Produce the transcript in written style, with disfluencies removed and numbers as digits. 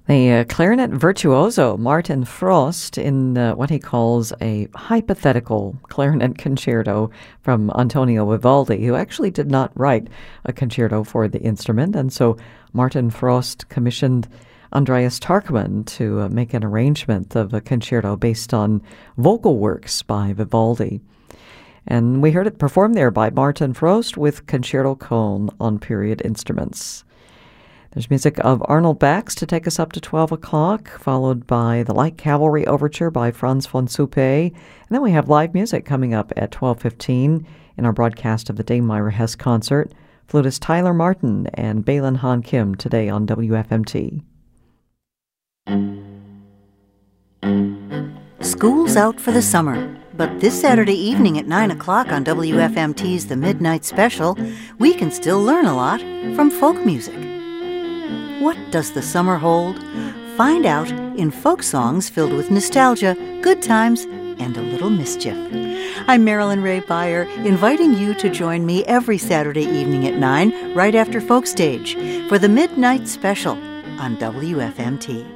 The clarinet virtuoso Martin Frost in what he calls a hypothetical clarinet concerto from Antonio Vivaldi, who actually did not write a concerto for the instrument, and so Martin Frost commissioned Andreas Tarkman to make an arrangement of a concerto based on vocal works by Vivaldi. And we heard it performed there by Martin Frost with concerto cone on period instruments. There's music of Arnold Bax to take us up to 12 o'clock, followed by the Light Cavalry Overture by Franz von Suppe. And then we have live music coming up at 12:15 in our broadcast of the Dame Myra Hess concert. Flutist Tyler Martin and Balin Han Kim today on WFMT. School's out for the summer, but this Saturday evening at 9 o'clock on WFMT's The Midnight Special, we can still learn a lot from folk music. What does the summer hold? Find out in folk songs filled with nostalgia, good times, and a little mischief. I'm Marilyn Ray Beyer, inviting you to join me every Saturday evening at 9, right after Folk Stage, for the Midnight Special on WFMT.